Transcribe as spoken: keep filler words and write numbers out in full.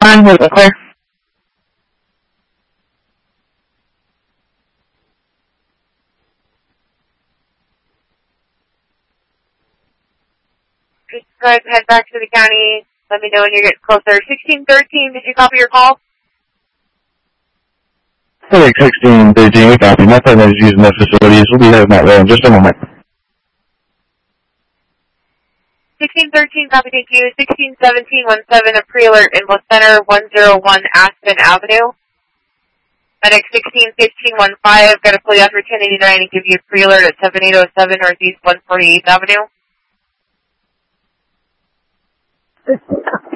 nine, hold it clear. Just go ahead and head back to the county. Let me know when you get closer. sixteen thirteen, did you copy your call? Hey, sixteen thirteen, we copy. My partner is using the facilities. We'll be heading that way in just a moment. sixteen thirteen, copy, thank you. sixteen seventeen, one seven, a pre-alert info center, one oh one Aspen Avenue. FedEx sixteen fifteen one five, got to pull you after ten eighty-nine and give you a pre-alert at seventy-eight oh seven Northeast one forty-eighth Avenue.